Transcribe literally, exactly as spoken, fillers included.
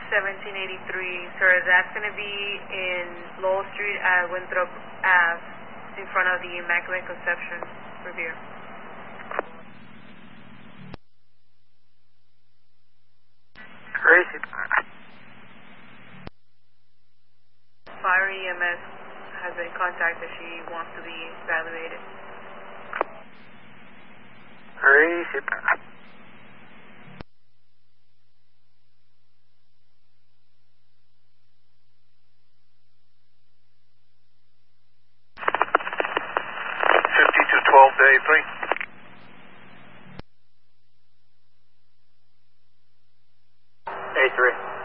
seventeen eighty-three, sir. That's going to be in Lowell Street at Winthrop Ave, in front of the Immaculate Conception Revere. Crazy. Fire E M S has been contacted. She wants to be evaluated. Crazy. fifty-two twelve to A three. A three.